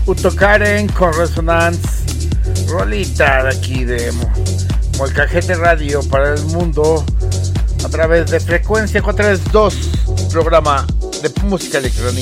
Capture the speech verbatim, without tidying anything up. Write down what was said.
Utokaren con Resonance, rolita de aquí de Molcajete Radio para el mundo a través de Frecuencia cuatrocientos treinta y dos, programa de música electrónica.